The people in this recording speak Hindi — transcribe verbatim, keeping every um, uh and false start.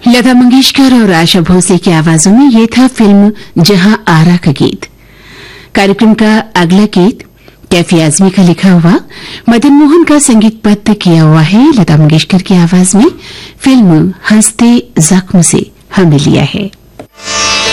लता मंगेशकर और आशा भोसले की आवाजों में ये था फिल्म जहां आरा का गीत। कार्यक्रम का अगला गीत कैफी आजमी का लिखा हुआ, मदन मोहन का संगीतबद्ध किया हुआ है लता मंगेशकर की आवाज में। फिल्म हंसते जख्म से हमने लिया है।